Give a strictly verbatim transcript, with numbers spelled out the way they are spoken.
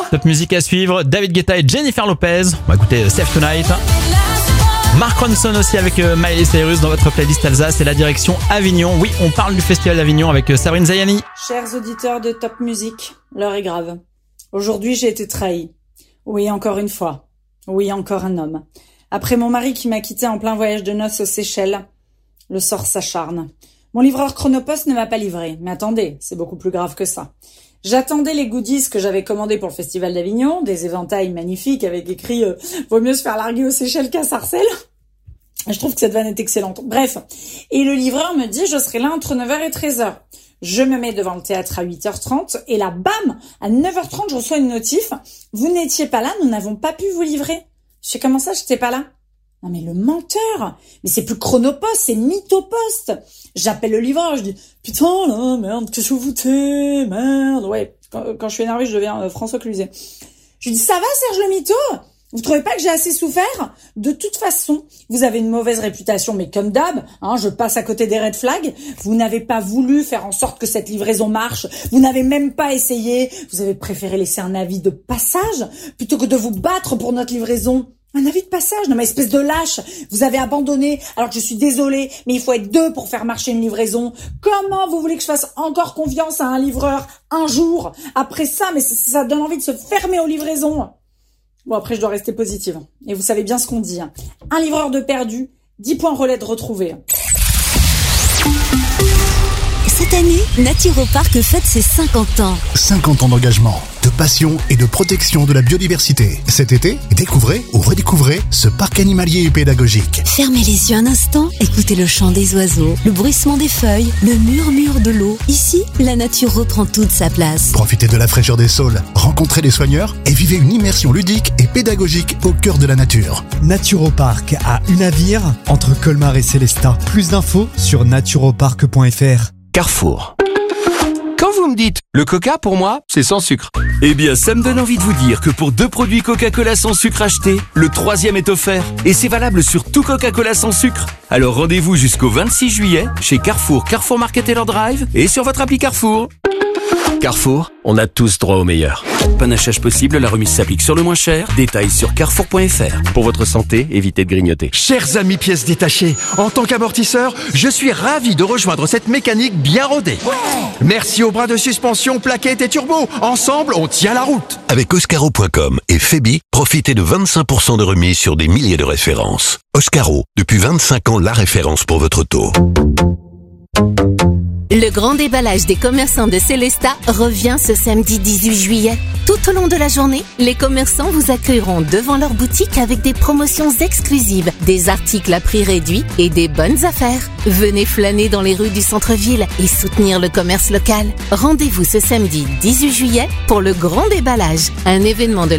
Top musique à suivre, David Guetta et Jennifer Lopez. On va écouter Save Tonight. Mark Ronson aussi avec Miley Cyrus dans votre playlist Alsace et la direction Avignon. Oui, on parle du festival d'Avignon avec Sabrine Zayani. Chers auditeurs de Top Musique, l'heure est grave. Aujourd'hui, j'ai été trahi. Oui, encore une fois. Oui, encore un homme. Après mon mari qui m'a quitté en plein voyage de noces aux Seychelles, le sort s'acharne. Mon livreur Chronopost ne m'a pas livré. Mais attendez, c'est beaucoup plus grave que ça. J'attendais les goodies que j'avais commandés pour le festival d'Avignon, des éventails magnifiques avec écrit euh, « Vaut mieux se faire larguer aux Seychelles qu'à Sarcelles ». Je trouve que cette vanne est excellente. Bref. Et le livreur me dit « Je serai là entre neuf heures et treize heures ». Je me mets devant le théâtre à huit heures trente et là, bam, à neuf heures trente, je reçois une notif. Vous n'étiez pas là, nous n'avons pas pu vous livrer. Je sais comment ça, j'étais pas là? Non mais le menteur. Mais c'est plus Chronopost, c'est Mythopost. J'appelle le livreur, je dis putain là, merde, qu'est-ce que vous foutez, merde. Ouais, quand, quand je suis énervée, je deviens euh, François Cluzet. Je lui dis ça va Serge le Mytho? Vous trouvez pas que j'ai assez souffert? De toute façon, vous avez une mauvaise réputation, mais comme d'hab, hein, je passe à côté des red flags. Vous n'avez pas voulu faire en sorte que cette livraison marche. Vous n'avez même pas essayé. Vous avez préféré laisser un avis de passage plutôt que de vous battre pour notre livraison. Un avis de passage? Non mais espèce de lâche. Vous avez abandonné alors que je suis désolée, mais il faut être deux pour faire marcher une livraison. Comment vous voulez que je fasse encore confiance à un livreur un jour? Après ça, mais ça, ça donne envie de se fermer aux livraisons. Bon, après, je dois rester positive. Et vous savez bien ce qu'on dit. Hein. Un livreur de perdu, dix points relais de retrouvé. Cette année, Naturopark fête ses cinquante ans. cinquante ans d'engagement, de passion et de protection de la biodiversité. Cet été, découvrez ou redécouvrez ce parc animalier et pédagogique. Fermez les yeux un instant, écoutez le chant des oiseaux, le bruissement des feuilles, le murmure de l'eau. Ici, la nature reprend toute sa place. Profitez de la fraîcheur des saules, rencontrez les soigneurs et vivez une immersion ludique et pédagogique au cœur de la nature. Naturopark à Unavir, entre Colmar et Célestat. Plus d'infos sur naturopark point f r. Carrefour. Quand vous me dites « le coca pour moi, c'est sans sucre », eh bien ça me donne envie de vous dire que pour deux produits Coca-Cola sans sucre achetés, le troisième est offert. Et c'est valable sur tout Coca-Cola sans sucre. Alors rendez-vous jusqu'au vingt-six juillet chez Carrefour, Carrefour Market et leur drive et sur votre appli Carrefour. Carrefour, on a tous droit au meilleur. Panachage possible, la remise s'applique sur le moins cher. Détails sur carrefour point f r. Pour votre santé, évitez de grignoter. Chers amis pièces détachées, en tant qu'amortisseur, je suis ravi de rejoindre cette mécanique bien rodée. Ouais. Merci aux bras de suspension, plaquettes et turbo. Ensemble, on tient la route. Avec Oscaro point com et Febi, profitez de vingt-cinq pour cent de remise sur des milliers de références. Oscaro, depuis vingt-cinq ans, la référence pour votre auto. Le grand déballage des commerçants de Célestat revient ce samedi dix-huit juillet. Tout au long de la journée, les commerçants vous accueilleront devant leur boutique avec des promotions exclusives, des articles à prix réduit et des bonnes affaires. Venez flâner dans les rues du centre-ville et soutenir le commerce local. Rendez-vous ce samedi dix-huit juillet pour le grand déballage, un événement de